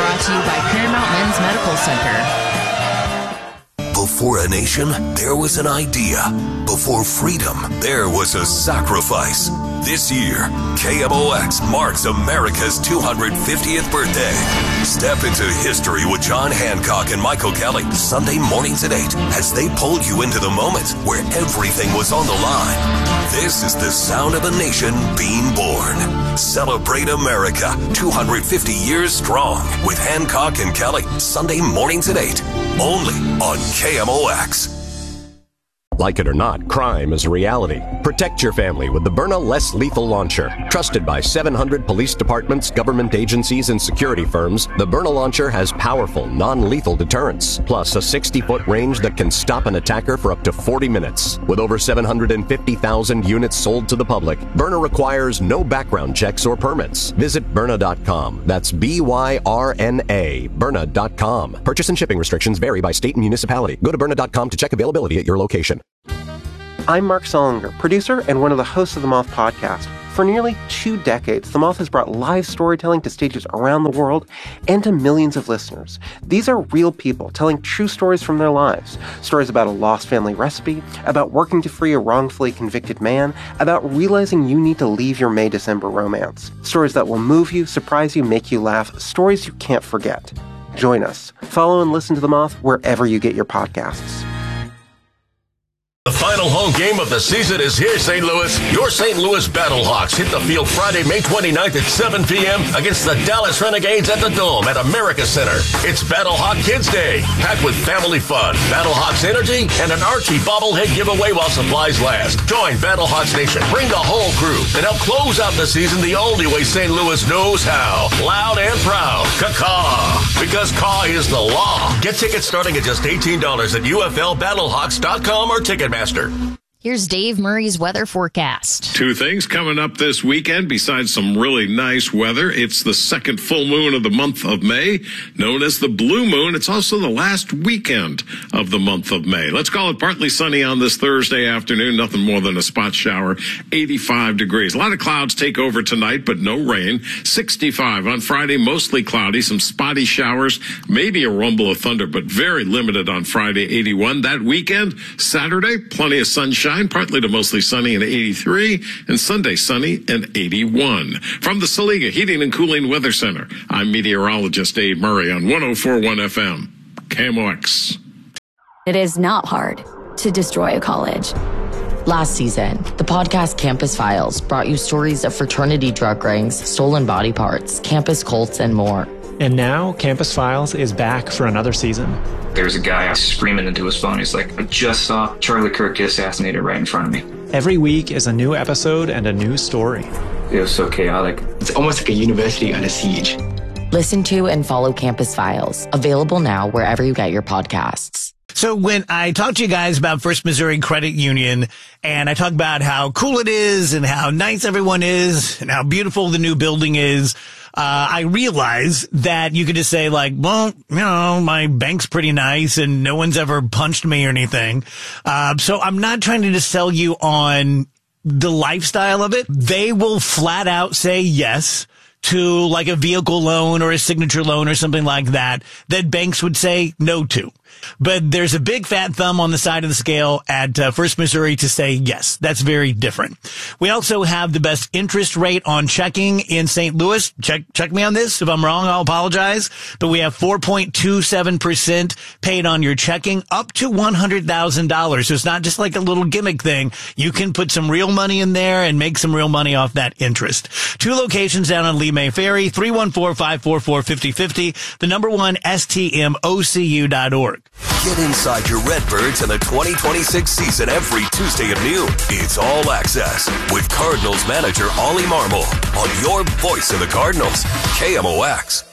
brought to you by Paramount Men's Medical Center. Before a nation, there was an idea. Before freedom, there was a sacrifice. This year, KMOX marks America's 250th birthday. Step into history with John Hancock and Michael Kelly, Sunday mornings at 8, as they pulled you into the moment where everything was on the line. This is the sound of a nation being born. Celebrate America, 250 years strong, with Hancock and Kelly, Sunday mornings at 8, only on KMOX. Like it or not, crime is a reality. Protect your family with the Byrna Less Lethal Launcher. Trusted by 700 police departments, government agencies, and security firms, the Byrna Launcher has powerful, non-lethal deterrence, plus a 60-foot range that can stop an attacker for up to 40 minutes. With over 750,000 units sold to the public, Byrna requires no background checks or permits. Visit Byrna.com. That's B-Y-R-N-A, Byrna.com. Purchase and shipping restrictions vary by state and municipality. Go to Byrna.com to check availability at your location. I'm Mark Solinger, producer and one of the hosts of The Moth podcast. For nearly 2 decades, The Moth has brought live storytelling to stages around the world and to millions of listeners. These are real people telling true stories from their lives. Stories about a lost family recipe, about working to free a wrongfully convicted man, about realizing you need to leave your May-December romance. Stories that will move you, surprise you, make you laugh. Stories you can't forget. Join us. Follow and listen to The Moth wherever you get your podcasts. The final home game of the season is here, St. Louis. Your St. Louis Battlehawks hit the field Friday, May 29th at 7 p.m. against the Dallas Renegades at the Dome at America Center. It's Battlehawk Kids Day, packed with family fun, Battlehawks energy, and an Archie bobblehead giveaway while supplies last. Join Battlehawks Nation. Bring the whole crew and help close out the season the only way St. Louis knows how. Loud and proud. Caw-caw. Because caw is the law. Get tickets starting at just $18 at UFLBattlehawks.com or Ticketmaster. Here's Dave Murray's weather forecast. 2 things coming up this weekend besides some really nice weather. It's the second full moon of the month of May, known as the blue moon. It's also the last weekend of the month of May. Let's call it partly sunny on this Thursday afternoon. Nothing more than a spot shower. 85 degrees. A lot of clouds take over tonight, but no rain. 65 on Friday, mostly cloudy. Some spotty showers, maybe a rumble of thunder, but very limited on Friday, 81. That weekend, Saturday, plenty of sunshine. Partly to mostly sunny and 83, and Sunday sunny and 81. From the Saliga Heating and Cooling Weather Center, I'm meteorologist Dave Murray on 104.1 FM, KMOX. It is not hard to destroy a college. Last season, the podcast Campus Files brought you stories of fraternity drug rings, stolen body parts, campus cults, and more. And now, Campus Files is back for another season. There's a guy screaming into his phone. He's like, I just saw Charlie Kirk get assassinated right in front of me. Every week is a new episode and a new story. It was so chaotic. It's almost like a university under siege. Listen to and follow Campus Files, available now wherever you get your podcasts. So when I talk to you guys about First Missouri Credit Union, and I talk about how cool it is and how nice everyone is and how beautiful the new building is, I realize that you could just say like, well, you know, my bank's pretty nice and no one's ever punched me or anything. So I'm not trying to just sell you on the lifestyle of it. They will flat out say yes to like a vehicle loan or a signature loan or something like that banks would say no to. But there's a big fat thumb on the side of the scale at First Missouri to say yes. That's very different. We also have the best interest rate on checking in St. Louis. Check me on this. If I'm wrong, I'll apologize. But we have 4.27% paid on your checking up to $100,000. So it's not just like a little gimmick thing. You can put some real money in there and make some real money off that interest. 2 locations down on Lee May Ferry, 314-544-5050, the number 1 STMOCU.org. Get inside your Redbirds in the 2026 season every Tuesday at noon. It's All Access with Cardinals manager Ollie Marmol on your voice of the Cardinals, KMOX.